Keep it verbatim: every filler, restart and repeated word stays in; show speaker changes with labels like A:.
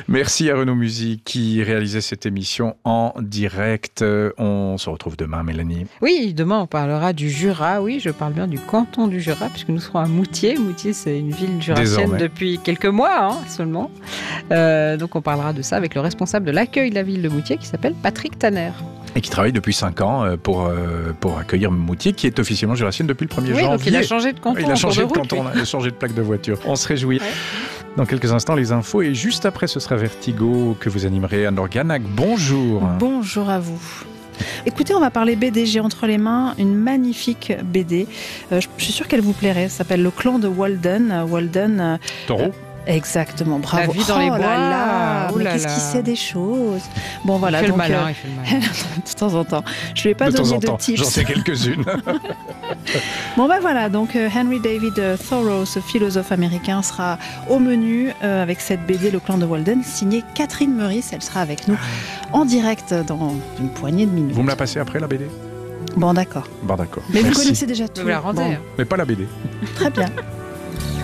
A: Merci à Renaud Musy qui réalisait cette émission en direct. On se retrouve demain, Mélanie.
B: Oui, demain on parlera du Jura. Oui, je parle bien du canton du Jura, puisque nous serons à Moutier. Moutier, c'est une ville jurassienne Désormais. depuis quelques mois hein, seulement. Euh, donc on parlera de ça avec le responsable de l'accueil de la ville de Moutier qui s'appelle Patrick Tanner.
A: Et qui travaille depuis cinq ans pour, pour accueillir Moutier, qui est officiellement jurassienne depuis le premier
B: oui,
A: janvier.
B: Donc il a changé de canton.
A: Il a changé de,
B: de
A: canton, il a changé de plaque de voiture. On se réjouit. Ouais. Dans quelques instants, les infos. Et juste après, ce sera Vertigo que vous animerez, Anne Organac. Bonjour.
C: Bonjour à vous. Écoutez, on va parler B D. J'ai entre les mains une magnifique B D. Euh, je suis sûre qu'elle vous plairait. Ça s'appelle Le Clan de Walden. Walden. Euh,
A: Taureau.
C: Exactement, bravo.
B: La vie dans
C: oh
B: les bois.
C: Là là,
B: oh
C: mais
B: là
C: qu'est-ce
B: là.
C: qu'il sait des choses. Bon voilà,
B: il fait
C: donc
B: le malin,
C: euh,
B: il fait le malin.
C: de temps en temps. Je lui ai pas
A: de
C: donné
A: temps en
C: de
A: temps.
C: tips.
A: J'en sais quelques-unes.
C: Bon ben voilà, donc euh, Henry David Thoreau, ce philosophe américain, sera au menu euh, avec cette B D Le Clan de Walden, signée Catherine Meurice. Elle sera avec nous en direct dans une poignée de minutes.
A: Vous me la passez après la B D?
C: Bon d'accord.
A: Bon d'accord.
C: Mais
A: Merci.
C: vous connaissez déjà tout.
B: Vous la rendez.
C: Bon.
A: Mais pas la B D.
C: Très bien.